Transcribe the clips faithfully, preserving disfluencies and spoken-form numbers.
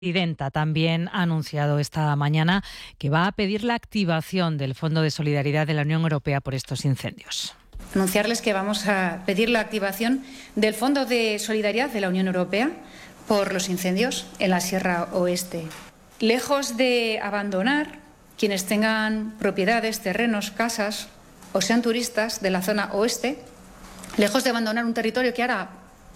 Presidenta también ha anunciado esta mañana que va a pedir la activación del Fondo de Solidaridad de la Unión Europea por estos incendios. Anunciarles que vamos a pedir la activación del Fondo de Solidaridad de la Unión Europea por los incendios en la Sierra Oeste. Lejos de abandonar quienes tengan propiedades, terrenos, casas o sean turistas de la zona oeste, lejos de abandonar un territorio que ahora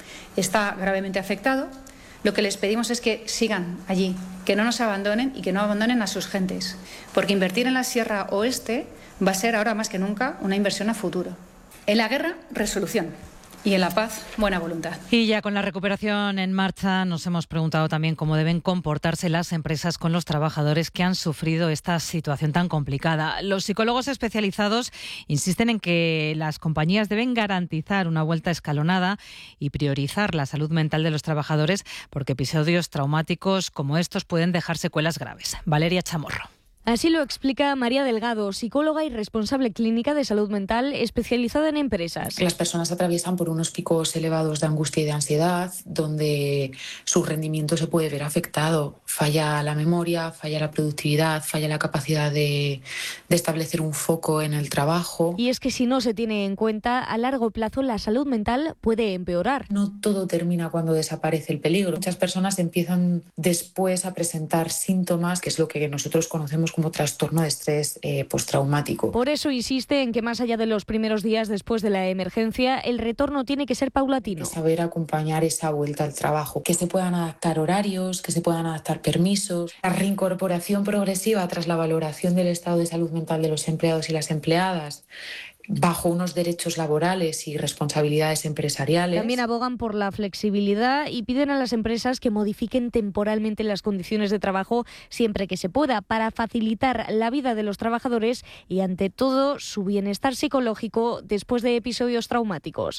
está gravemente afectado, lo que les pedimos es que sigan allí, que no nos abandonen y que no abandonen a sus gentes, porque invertir en la Sierra Oeste va a ser ahora más que nunca una inversión a futuro. En la guerra, resolución. Y en la paz, buena voluntad. Y ya con la recuperación en marcha, nos hemos preguntado también cómo deben comportarse las empresas con los trabajadores que han sufrido esta situación tan complicada. Los psicólogos especializados insisten en que las compañías deben garantizar una vuelta escalonada y priorizar la salud mental de los trabajadores, porque episodios traumáticos como estos pueden dejar secuelas graves. Valeria Chamorro. Así lo explica María Delgado, psicóloga y responsable clínica de salud mental especializada en empresas. Las personas atraviesan por unos picos elevados de angustia y de ansiedad, donde su rendimiento se puede ver afectado. Falla la memoria, falla la productividad, falla la capacidad de, de establecer un foco en el trabajo. Y es que si no se tiene en cuenta, a largo plazo la salud mental puede empeorar. No todo termina cuando desaparece el peligro. Muchas personas empiezan después a presentar síntomas, que es lo que nosotros conocemos como trastorno de estrés eh, postraumático. Por eso insiste en que más allá de los primeros días después de la emergencia, el retorno tiene que ser paulatino. Saber acompañar esa vuelta al trabajo, que se puedan adaptar horarios, que se puedan adaptar permisos, la reincorporación progresiva tras la valoración del estado de salud mental de los empleados y las empleadas, bajo unos derechos laborales y responsabilidades empresariales. También abogan por la flexibilidad y piden a las empresas que modifiquen temporalmente las condiciones de trabajo siempre que se pueda, para facilitar la vida de los trabajadores y, ante todo, su bienestar psicológico después de episodios traumáticos.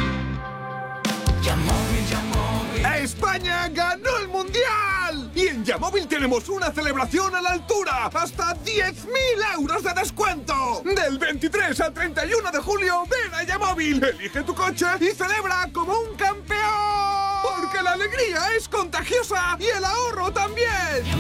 ¡España ganó el Mundial! Y en Yamóvil tenemos una celebración a la altura. ¡Hasta diez mil euros de descuento! Del veintitrés al treinta y uno de julio, ven a Yamóvil, elige tu coche y celebra como un campeón. Porque la alegría es contagiosa y el ahorro también.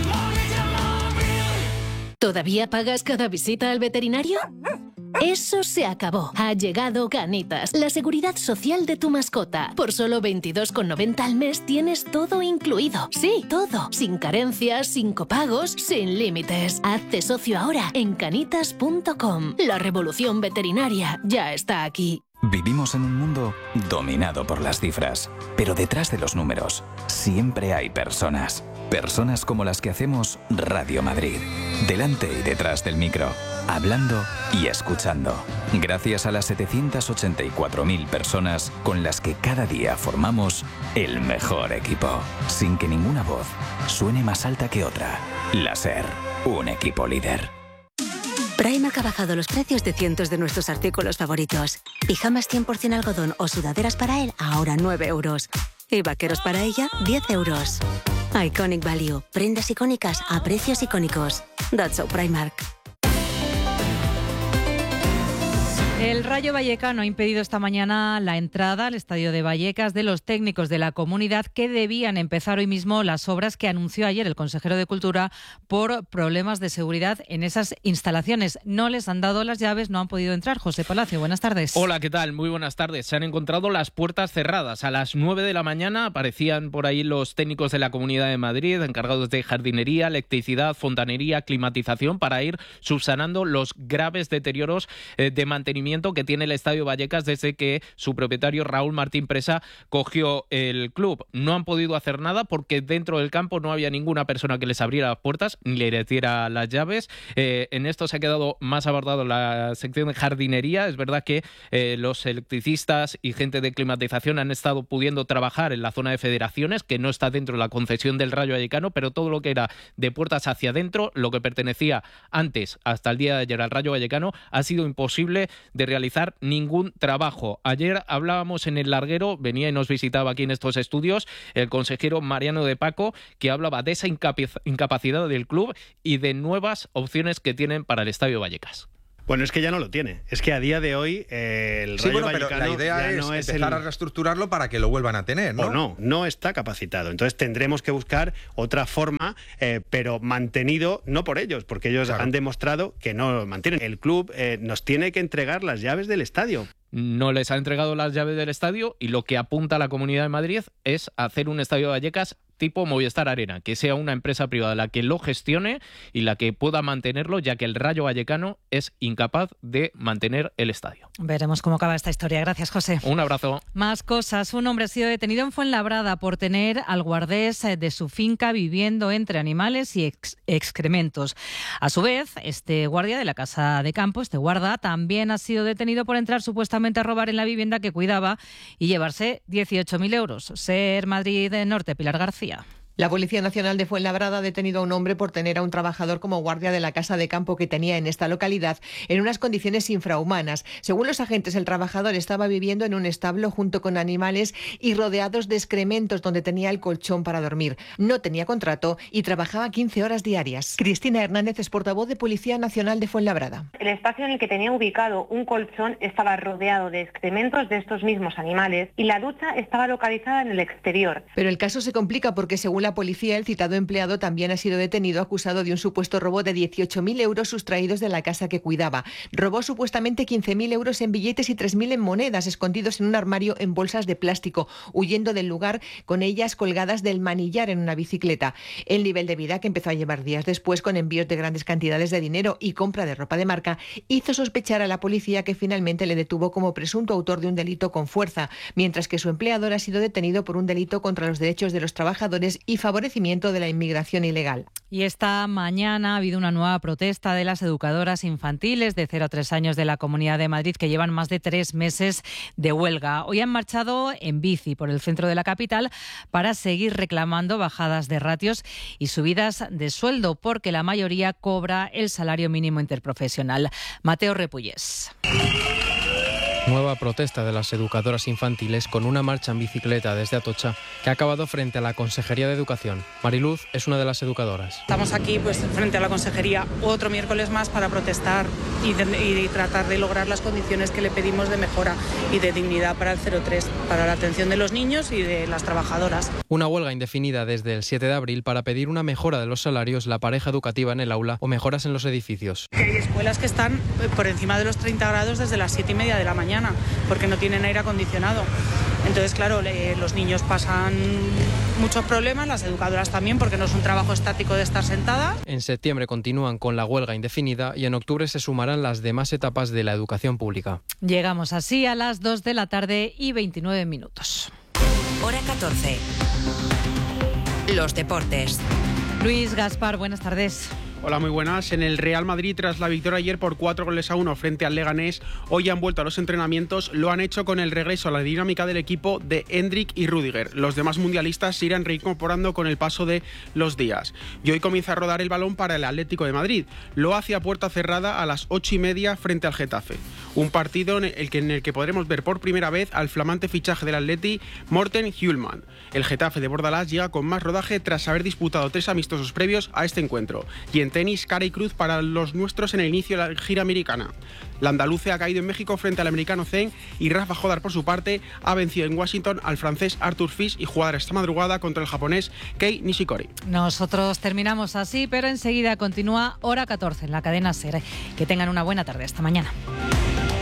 ¿Todavía pagas cada visita al veterinario? Eso se acabó. Ha llegado Canitas, la seguridad social de tu mascota. Por solo veintidós con noventa al mes tienes todo incluido. Sí, todo. Sin carencias, sin copagos, sin límites. Hazte socio ahora en canitas punto com. La revolución veterinaria ya está aquí. Vivimos en un mundo dominado por las cifras, pero detrás de los números siempre hay personas. Personas como las que hacemos Radio Madrid, delante y detrás del micro, hablando y escuchando. Gracias a las setecientas ochenta y cuatro mil personas con las que cada día formamos el mejor equipo, sin que ninguna voz suene más alta que otra. La SER, un equipo líder. Primark ha bajado los precios de cientos de nuestros artículos favoritos. Pijamas cien por ciento algodón o sudaderas para él, ahora nueve euros. Y vaqueros para ella, diez euros. Iconic Value. Prendas icónicas a precios icónicos. That's so Primark. El Rayo Vallecano ha impedido esta mañana la entrada al estadio de Vallecas de los técnicos de la comunidad que debían empezar hoy mismo las obras que anunció ayer el consejero de Cultura por problemas de seguridad en esas instalaciones. No les han dado las llaves, no han podido entrar. José Palacio, buenas tardes. Hola, ¿qué tal? Muy buenas tardes. Se han encontrado las puertas cerradas. A las nueve de la mañana aparecían por ahí los técnicos de la Comunidad de Madrid, encargados de jardinería, electricidad, fontanería, climatización, para ir subsanando los graves deterioros eh, de mantenimiento que tiene el Estadio Vallecas desde que su propietario Raúl Martín Presa cogió el club. No han podido hacer nada porque dentro del campo no había ninguna persona que les abriera las puertas ni les diera las llaves. Eh, en esto se ha quedado más abordado la sección de jardinería. Es verdad que eh, los electricistas y gente de climatización han estado pudiendo trabajar en la zona de federaciones, que no está dentro de la concesión del Rayo Vallecano, pero todo lo que era de puertas hacia adentro, lo que pertenecía antes hasta el día de ayer al Rayo Vallecano, ha sido imposible de realizar ningún trabajo. Ayer hablábamos en el larguero, venía y nos visitaba aquí en estos estudios el consejero Mariano de Paco, que hablaba de esa incapacidad del club y de nuevas opciones que tienen para el Estadio Vallecas. Bueno, es que ya no lo tiene. Es que a día de hoy eh, el sí, Rayo bueno, Vallecano pero la idea ya es no es empezar el... a reestructurarlo para que lo vuelvan a tener, ¿no? O no, no está capacitado. Entonces tendremos que buscar otra forma, eh, pero mantenido no por ellos, porque ellos claro. han demostrado que no lo mantienen. El club eh, nos tiene que entregar las llaves del estadio. No les ha entregado las llaves del estadio y lo que apunta la Comunidad de Madrid es hacer un estadio de Vallecas tipo Movistar Arena, que sea una empresa privada la que lo gestione y la que pueda mantenerlo, ya que el Rayo Vallecano es incapaz de mantener el estadio. Veremos cómo acaba esta historia. Gracias, José. Un abrazo. Más cosas. Un hombre ha sido detenido en Fuenlabrada por tener al guardés de su finca viviendo entre animales y ex excrementos. A su vez, este guardia de la casa de campo, este guarda, también ha sido detenido por entrar supuestamente a robar en la vivienda que cuidaba y llevarse dieciocho mil euros. Ser Madrid Norte, Pilar García. La Policía Nacional de Fuenlabrada ha detenido a un hombre por tener a un trabajador como guardia de la casa de campo que tenía en esta localidad en unas condiciones infrahumanas. Según los agentes, el trabajador estaba viviendo en un establo junto con animales y rodeados de excrementos donde tenía el colchón para dormir. No tenía contrato y trabajaba quince horas diarias. Cristina Hernández es portavoz de Policía Nacional de Fuenlabrada. El espacio en el que tenía ubicado un colchón estaba rodeado de excrementos de estos mismos animales y la ducha estaba localizada en el exterior. Pero el caso se complica porque, según la policía, el citado empleado también ha sido detenido acusado de un supuesto robo de dieciocho mil euros sustraídos de la casa que cuidaba. Robó supuestamente quince mil euros en billetes y tres mil en monedas escondidos en un armario en bolsas de plástico, huyendo del lugar con ellas colgadas del manillar en una bicicleta. El nivel de vida, que empezó a llevar días después con envíos de grandes cantidades de dinero y compra de ropa de marca, hizo sospechar a la policía, que finalmente le detuvo como presunto autor de un delito con fuerza, mientras que su empleador ha sido detenido por un delito contra los derechos de los trabajadores y favorecimiento de la inmigración ilegal. Y esta mañana ha habido una nueva protesta de las educadoras infantiles de cero a tres años de la Comunidad de Madrid, que llevan más de tres meses de huelga. Hoy han marchado en bici por el centro de la capital para seguir reclamando bajadas de ratios y subidas de sueldo, porque la mayoría cobra el salario mínimo interprofesional. Mateo Repullés. Nueva protesta de las educadoras infantiles con una marcha en bicicleta desde Atocha que ha acabado frente a la Consejería de Educación. Mariluz es una de las educadoras. Estamos aquí pues frente a la Consejería otro miércoles más para protestar y, de, y tratar de lograr las condiciones que le pedimos de mejora y de dignidad para el cero tres, para la atención de los niños y de las trabajadoras. Una huelga indefinida desde el siete de abril para pedir una mejora de los salarios, la pareja educativa en el aula o mejoras en los edificios. Hay escuelas que están por encima de los treinta grados desde las siete y media de la mañana, porque no tienen aire acondicionado. Entonces, claro, le, los niños pasan muchos problemas, las educadoras también, porque no es un trabajo estático de estar sentada. En septiembre continúan con la huelga indefinida y en octubre se sumarán las demás etapas de la educación pública. Llegamos así a las dos de la tarde y veintinueve minutos. Hora catorce. Los deportes. Luis Gaspar, buenas tardes. Hola, muy buenas. En el Real Madrid, tras la victoria ayer por cuatro goles a uno frente al Leganés, hoy han vuelto a los entrenamientos. Lo han hecho con el regreso a la dinámica del equipo de Endrick y Rüdiger. Los demás mundialistas se irán reincorporando con el paso de los días. Y hoy comienza a rodar el balón para el Atlético de Madrid. Lo hace a puerta cerrada a las ocho y media frente al Getafe. Un partido en el que, en el que podremos ver por primera vez al flamante fichaje del Atleti, Morten Hjulmand. El Getafe de Bordalás llega con más rodaje tras haber disputado tres amistosos previos a este encuentro. Y en tenis, cara y cruz para los nuestros en el inicio de la gira americana. La andaluce ha caído en México frente al americano Zeng y Rafa Jodar, por su parte, ha vencido en Washington al francés Arthur Fish y jugará esta madrugada contra el japonés Kei Nishikori. Nosotros terminamos así, pero enseguida continúa Hora catorce en la cadena SER. Que tengan una buena tarde. Hasta mañana.